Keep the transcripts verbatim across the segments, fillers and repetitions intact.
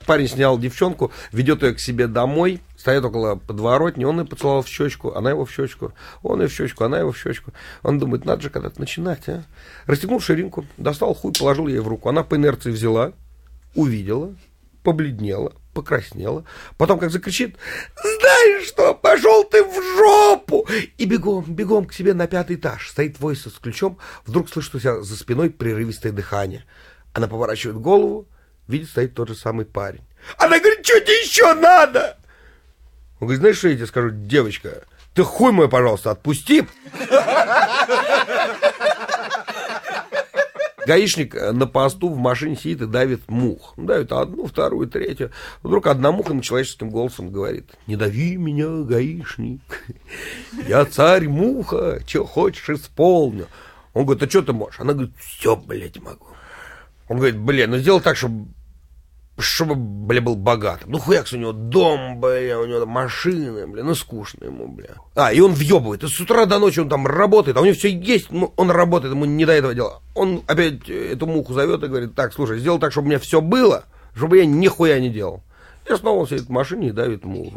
Парень снял девчонку, ведет ее к себе домой, стоят около подворотни, он ее поцеловал в щечку, она его в щечку, он ее в щечку, она его в щечку. Он думает, надо же когда-то начинать, а. Расстегнул ширинку, достал хуй, положил ей в руку. Она по инерции взяла, увидела, побледнела, покраснела. Потом как закричит, знаешь что, пошел ты в жопу! И бегом, бегом к себе на пятый этаж. Стоит Войса с ключом, вдруг слышит у себя за спиной прерывистое дыхание. Она поворачивает голову, видит, стоит тот же самый парень. Она говорит, что тебе еще надо? Он говорит, знаешь, что я тебе скажу, девочка? Ты хуй мой, пожалуйста, отпусти. Гаишник на посту в машине сидит и давит мух. Давит одну, вторую, третью. Вдруг одна муха человеческим голосом говорит, не дави меня, гаишник. Я царь-муха, что хочешь исполню. Он говорит, а что ты можешь? Она говорит, все, блядь, могу. Он говорит, блин, ну сделай так, чтобы, чтобы, бля, был богатым. Ну, хуякс, у него дом, бля, у него машина, бля, ну, скучно ему, бля. А, и он въебывает, и с утра до ночи он там работает, а у него все есть, ну, он работает, ему не до этого дела. Он опять эту муху зовет и говорит, так, слушай, сделай так, чтобы у меня все было, чтобы я нихуя не делал. И снова он сидит в машине и давит муху.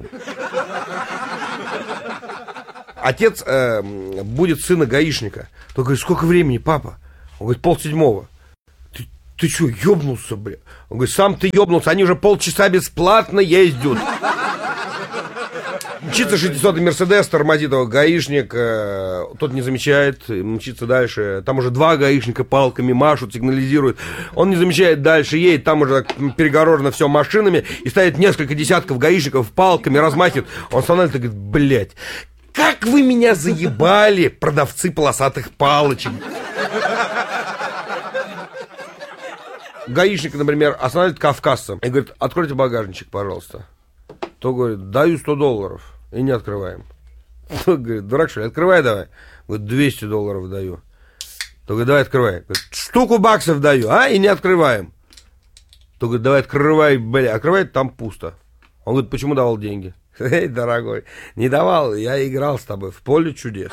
Отец э, будет сына гаишника. Тот говорит, сколько времени, папа? Он говорит, полседьмого. Ты что, ёбнулся, бля? Он говорит, сам ты ёбнулся, они уже полчаса бесплатно ездят. Мчится шестисотый Мерседес, тормозит его гаишник, э, тот не замечает, мчится дальше. Там уже два гаишника палками машут, сигнализируют. Он не замечает дальше, едет, там уже перегорожено все машинами, и стоит несколько десятков гаишников палками, размахивают. Он становится и говорит, блядь, как вы меня заебали, продавцы полосатых палочек. Гаишник, например, останавливает кавказца и говорит, откройте багажничек, пожалуйста. То говорит, даю сто долларов. И не открываем. То говорит, дурак что ли, открывай давай. Говорит, двести долларов даю. То говорит, давай открывай. Говорит, штуку баксов даю, а, и не открываем. То говорит, давай открывай, бля, открывает, там пусто. Он говорит, почему давал деньги? Эй, дорогой, не давал, я играл с тобой в поле чудес.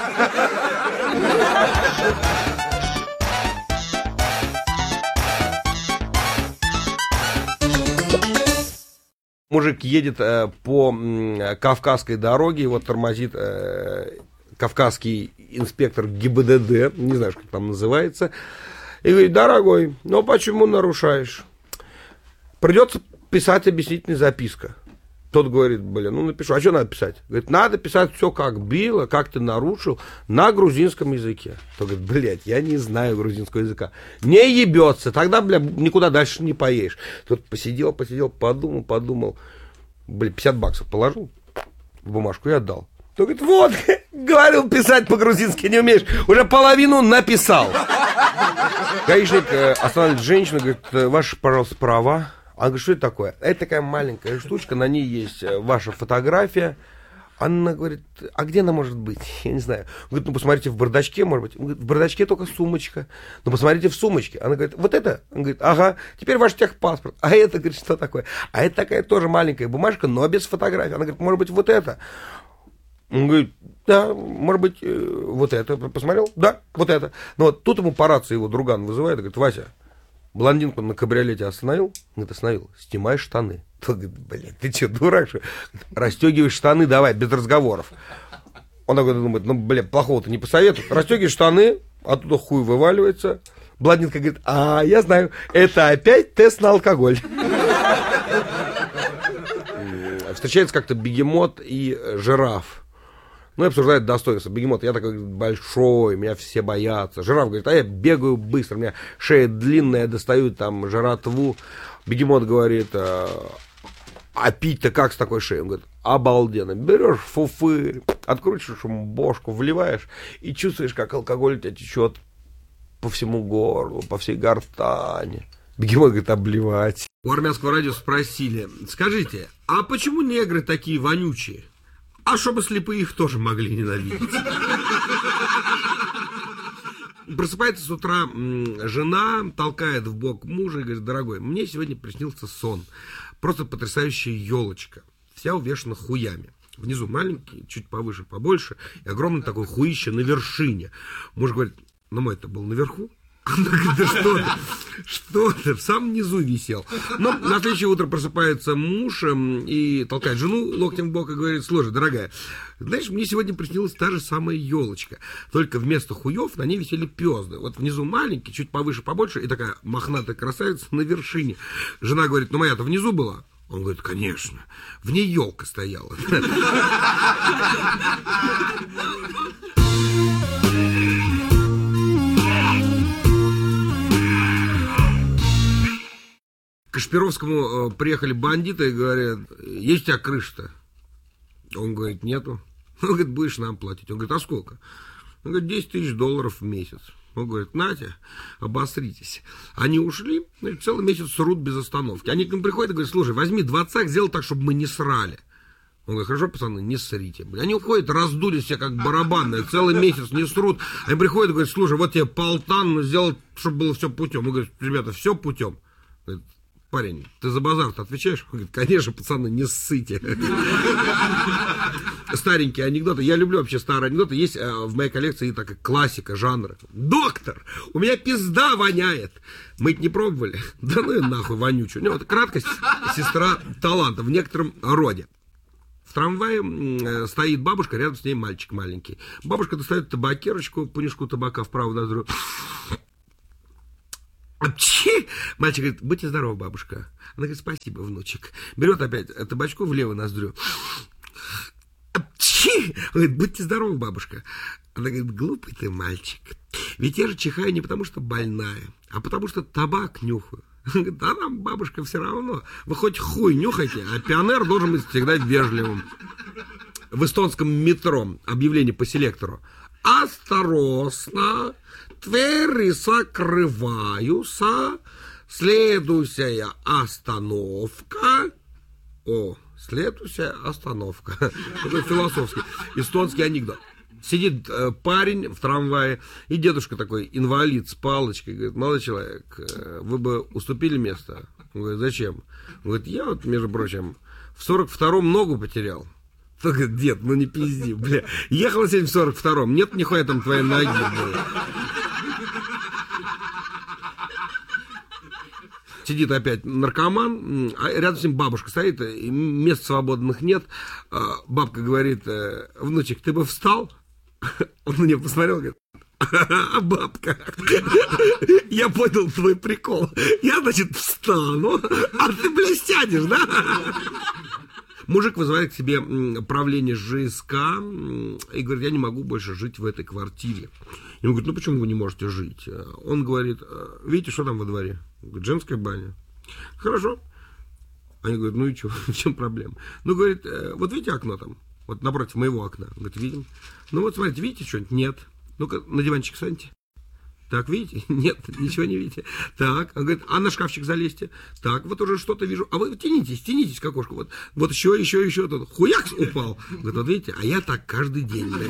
Мужик едет э, по э, Кавказской дороге, его тормозит э, кавказский инспектор ГИБДД, не знаю, как там называется, и говорит, дорогой, ну почему нарушаешь? Придется писать объяснительная записка. Тот говорит, блин, ну напишу, а что надо писать? Говорит, надо писать все как было, как ты нарушил, на грузинском языке. Тот говорит, блядь, я не знаю грузинского языка. Не ебется, тогда, бля, никуда дальше не поедешь. Тот посидел, посидел, подумал, подумал, бля, пятьдесят баксов положил в бумажку и отдал. Тот говорит, вот, говорил, писать по-грузински не умеешь, уже половину написал. Гаишник э, останавливает женщину, говорит, ваши, пожалуйста, права. Она говорит, что это такое? Это такая маленькая штучка, на ней есть ваша фотография. Она говорит, а где она может быть? Я не знаю. Он говорит, ну посмотрите в бардачке, может быть. Он говорит, в бардачке только сумочка. Ну посмотрите в сумочке. Она говорит, вот это? Он говорит, ага, теперь ваш техпаспорт. А это, говорит, что такое? А это такая тоже маленькая бумажка, но без фотографии. Она говорит, может быть, вот это? Он говорит, да, может быть, вот это. Посмотрел? Да, вот это. Ну вот тут ему по рации его друган вызывает и говорит, Вася, блондинку на кабриолете остановил? Говорит, остановил. Снимай штаны. Тот говорит, блядь, ты что, дурак, что? Расстегивай штаны, давай, без разговоров. Он такой думает, ну, блядь, плохого-то не посоветует. Расстегивай штаны, оттуда хуй вываливается. Блондинка говорит, а, я знаю, это опять тест на алкоголь. Встречается как-то бегемот и жираф. Ну, и обсуждают достоинства. Бегемот, я такой большой, меня все боятся. Жираф говорит, а я бегаю быстро, у меня шея длинная, достаю там жратву. Бегемот говорит, а пить-то как с такой шеей? Он говорит, обалденно. Берешь фуфырь, откручиваешь ему бошку, вливаешь и чувствуешь, как алкоголь у тебя течет по всему горлу, по всей гортани. Бегемот говорит, обливать. У армянского радио спросили, скажите, а почему негры такие вонючие? А чтобы слепые их тоже могли ненавидеть. Просыпается с утра жена, толкает в бок мужа и говорит, дорогой, мне сегодня приснился сон. Просто потрясающая елочка. Вся увешана хуями. Внизу маленький, чуть повыше, побольше. И огромный такой хуище на вершине. Муж говорит, ну мой-то был наверху. Она говорит, да что ты, что ты, в самом низу висел. Но на следующее утро просыпается муж и толкает жену локтем в бок и говорит, слушай, дорогая, знаешь, мне сегодня приснилась та же самая елочка, только вместо хуев на ней висели пёзды. Вот внизу маленький, чуть повыше, побольше, и такая мохнатая красавица на вершине. Жена говорит, ну моя-то внизу была. Он говорит, конечно, в ней елка стояла. К Кашпировскому приехали бандиты и говорят, есть у тебя крыша-то? Он говорит, нету. Он говорит, будешь нам платить. Он говорит, а сколько? Он говорит, десять тысяч долларов в месяц. Он говорит, Натя, обосритесь. Они ушли, значит, целый месяц срут без остановки. Они к ним приходят и говорят, слушай, возьми двадцак, сделай так, чтобы мы не срали. Он говорит, хорошо, пацаны, не ссрите. Они уходят, раздулись все как барабанные, целый месяц не срут. Они приходят и говорят, слушай, вот тебе полтан, сделал, чтобы было все путем. Он говорит, ребята, все путем. Говорит, парень, ты за базар-то отвечаешь? Он говорит, конечно, пацаны, не ссыте. Старенькие анекдоты. Я люблю вообще старые анекдоты. Есть в моей коллекции такая классика жанра. Доктор, у меня пизда воняет. Мы это не пробовали? Да ну и нахуй вонючую. Вот краткость сестра таланта в некотором роде. В трамвае стоит бабушка, рядом с ней мальчик маленький. Бабушка достает табакерочку, понюшку табака в правую ноздрю. Апчи! Мальчик говорит, будьте здоровы, бабушка. Она говорит, спасибо, внучек. Берет опять табачку в левую ноздрю. Апчи! Он говорит, будьте здоровы, бабушка. Она говорит, глупый ты мальчик. Ведь я же чихаю не потому, что больная, а потому, что табак нюхаю. Он говорит, да нам, бабушка, все равно. Вы хоть хуй нюхайте, а пионер должен быть всегда вежливым. В эстонском метро объявление по селектору. Осторожно! Двери закрываются. Следующая остановка. О, следующая остановка. Это философский, эстонский анекдот. Сидит э, парень в трамвае, и дедушка такой, инвалид с палочкой, говорит, молодой человек, э, вы бы уступили место? Он говорит, зачем? Он говорит, я вот, между прочим, в сорок втором ногу потерял. Он говорит, дед, ну не пизди, бля. Ехал сегодня в сорок втором, нет нихуя там твоей ноги, бля. Сидит опять наркоман, а рядом с ним бабушка стоит, мест свободных нет. Бабка говорит, внучек, ты бы встал? Он на нее посмотрел, говорит, а бабка, я понял твой прикол. Я, значит, встану, а ты, блядь, сядешь, да? Мужик вызывает к себе правление ЖСК и говорит, я не могу больше жить в этой квартире. Ему говорят, ну почему вы не можете жить? Он говорит, видите, что там во дворе? Говорит, женская баня. Хорошо. Они говорят, ну и что, в чем проблема? Ну, говорит, вот видите окно там? Вот напротив моего окна. Он говорит, видим. Ну вот смотрите, видите что-нибудь? Нет. Ну-ка, на диванчик встаньте. Так, видите? Нет, ничего не видите. Так, он говорит, а на шкафчик залезьте. Так, вот уже что-то вижу. А вы тянитесь, тянитесь к окошку. Вот, вот еще, еще, еще. Тут хуяк упал. Говорит, вот видите, а я так каждый день. Блядь.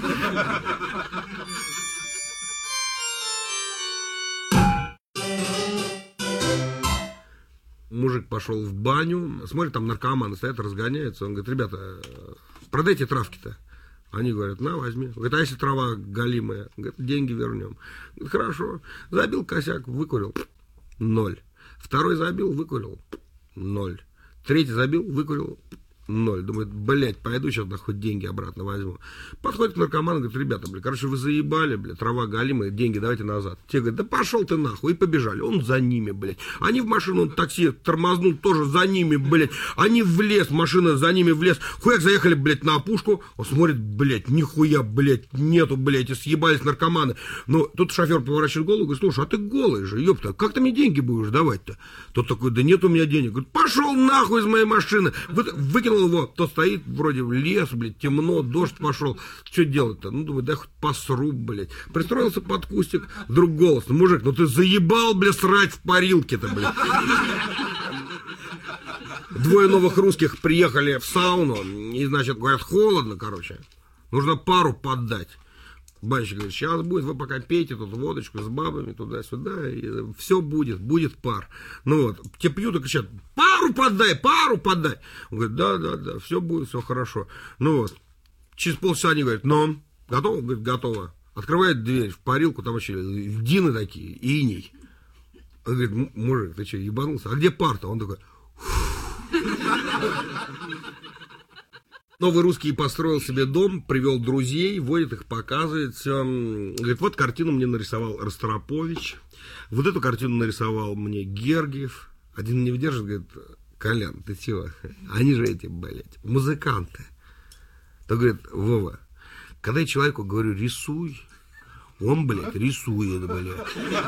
Мужик пошел в баню, смотрит, там наркоманы стоят, разгоняются. Он говорит, ребята, продайте травки-то. Они говорят, на, возьми. Говорит, а если трава галимая? Говорит, деньги вернем. Говорит, хорошо. Забил косяк, выкурил. Ноль. Второй забил, выкурил. Ноль. Третий забил, выкурил. Ноль. Думает, блядь, пойду сейчас да хоть деньги обратно возьму. Подходит к наркоману, говорит, ребята, блядь, короче, вы заебали, блядь, трава галимая, деньги давайте назад. Те говорят, да пошел ты нахуй, и побежали. Он за ними, блядь. Они в машину, такси тормознул, тоже за ними, блядь. Они в лес, машина за ними в лес. Хуяк заехали, блядь, на опушку. Он смотрит, блядь, нихуя, блядь, нету, блядь, и съебались наркоманы. Но тут шофер поворачивает голову и говорит, слушай, а ты голый же, ёпта, как ты мне деньги будешь давать-то? Тот такой, да нет у меня денег. Говорит, пошел нахуй из моей машины. Выкинул его, тот стоит, вроде в лес, блядь, темно, дождь пошел. Что делать-то? Ну, думаю, да хоть посру, блядь. Пристроился под кустик, вдруг голос, ну, мужик, ну ты заебал, блядь, срать в парилке-то, блядь. Двое новых русских приехали в сауну, и, значит, говорят, холодно, короче, нужно пару поддать. Банщик говорит, сейчас будет, вы пока пейте тут водочку с бабами туда-сюда, и все будет, будет пар. Ну вот, те пьют и кричат, пару подай, пару подай. Он говорит, да-да-да, все будет, все хорошо. Ну вот, через полчаса они говорят, ну, готово? Он говорит, готово. Открывает дверь в парилку, там вообще льдины такие, иней. Он говорит, мужик, ты что, ебанулся? А где парта? Он такой... Новый русский построил себе дом, привел друзей, водит их, показывает все. Говорит, вот картину мне нарисовал Ростропович, вот эту картину нарисовал мне Гергиев. Один не выдержит, говорит, Колян, ты чего? Они же эти, блядь, музыканты. То говорит, Вова, когда я человеку говорю, рисуй, он, блядь, рисует, блядь.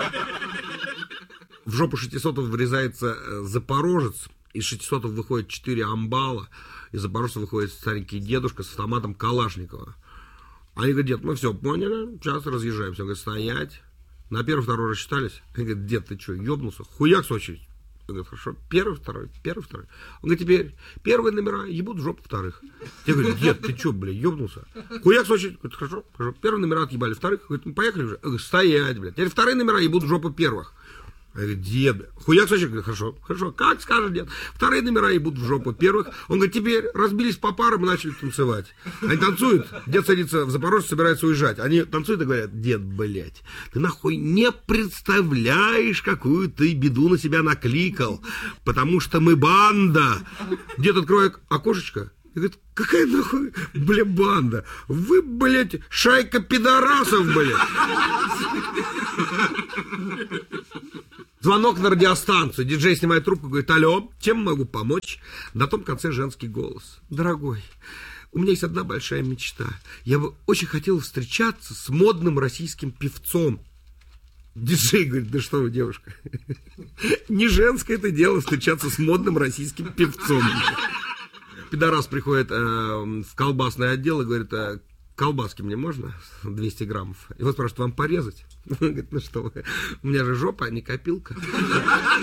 В жопу шестисотов врезается Запорожец, из шестисотов выходит четыре амбала, из Запорожца выходит старенький дедушка с автоматом Калашникова. Они говорят, дед, мы все поняли, сейчас разъезжаемся. Он говорит, стоять. На первый, второй рассчитались. Они говорят, дед, ты что, ебнулся? Хуяк с очередь. Он говорит, хорошо, первый, второй, первый, второй. Он говорит, теперь первые номера ебут в жопу вторых. Я говорю, дед, ты что, блядь, ебнулся? Хуяк с очередь. Говорит, хорошо, хорошо. Первые номера отъебали, вторых. Говорит, ну поехали уже. Он говорит, стоять, блядь. Теперь вторые номера ебут в жопу первых. Я говорю, дед, хуяк сочек, говорит, хорошо, хорошо, как скажешь, дед. Вторые номера ебут в жопу первых. Он говорит, теперь разбились по парам и начали танцевать. Они танцуют, дед садится в Запорожье, собирается уезжать. Они танцуют и говорят, дед, блядь, ты нахуй не представляешь, какую ты беду на себя накликал, потому что мы банда. Дед открывает окошечко и говорит, какая нахуй, бля, банда? Вы, блядь, шайка пидорасов, блядь. Звонок на радиостанцию. Диджей снимает трубку, говорит, алло, чем могу помочь? На том конце женский голос. Дорогой, у меня есть одна большая мечта. Я бы очень хотел встречаться с модным российским певцом. Диджей говорит, да что вы, девушка, не женское это дело встречаться с модным российским певцом. Пидорас приходит э, в колбасный отдел и говорит, э, колбаски мне можно? двести граммов. И вот спрашивает, вам порезать? Он говорит, ну что вы, у меня же жопа, а не копилка.